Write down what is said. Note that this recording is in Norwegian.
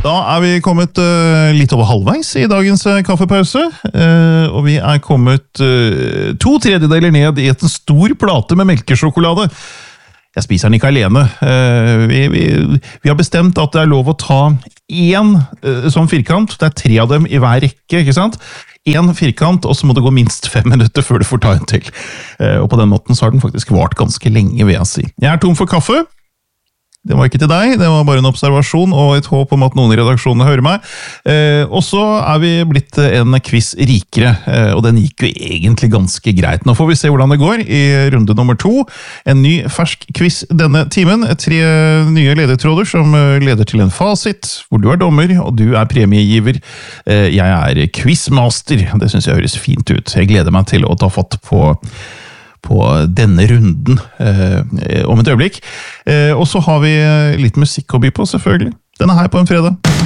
Da vi kommet litt over halvveis I dagens kaffepause, og vi kommet 2/3 ned I en stor plate med melkesjokolade. Jeg spiser den ikke alene. Vi har bestemt at det lov å ta en sånn firkant. Det 3 av dem I hver rekke, ikke sant? En firkant, og så må det gå minst 5 minutter før du får ta en til. Og på den måten så har den faktisk vart ganske lenge, vil jeg si. Jeg tom for kaffe. Det var ikke til deg, det var bare en observasjon og et håp om at noen I redaksjonen hører meg. Og så vi blitt en quiz rikere, og den gikk jo egentlig ganske greit. Nå får vi se hvordan det går I runde nummer 2. En ny fersk quiz denne timen. 3 nye ledetråder som leder til en fasit, hvor du dommer, og du premiegiver. Jeg quizmaster, det synes jeg høres fint ut. Jeg gleder meg til å ta fatt på denne runden om et øyeblikk. Og så har vi litt musikk å by på, selvfølgelig. Den her på en fredag.